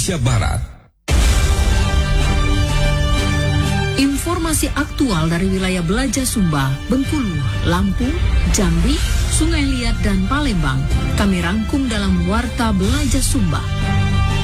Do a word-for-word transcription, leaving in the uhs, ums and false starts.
Indonesia Barat. Informasi aktual dari wilayah Belaja Sumba, Bengkulu, Lampung, Jambi, Sungai Liat, dan Palembang kami rangkum dalam Warta Belaja Sumba.